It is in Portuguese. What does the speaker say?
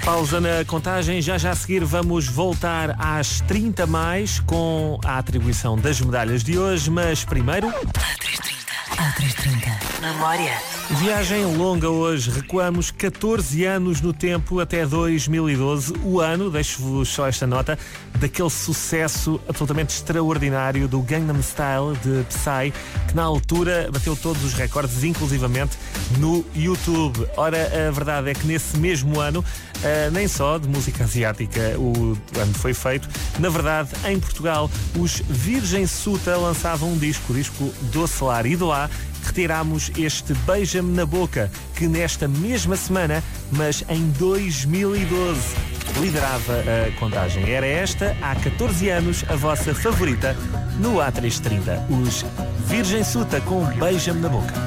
Pausa na contagem, já a seguir vamos voltar às 30 mais com a atribuição das medalhas de hoje, mas primeiro... A330. Memória. Viagem longa hoje, recuamos 14 anos no tempo até 2012, o ano, deixo-vos só esta nota, daquele sucesso absolutamente extraordinário do Gangnam Style de Psy, que na altura bateu todos os recordes, inclusivamente no YouTube. Ora, a verdade é que nesse mesmo ano, nem só de música asiática o ano foi feito, na verdade, em Portugal, os Virgem Suta lançavam um disco, o disco Doce Lar, e de lá retirámos este Beija-me na Boca, que nesta mesma semana, mas em 2012, liderava a contagem. Era esta, há 14 anos, a vossa favorita no A330. Os Virgem Suta com Beija-me na Boca.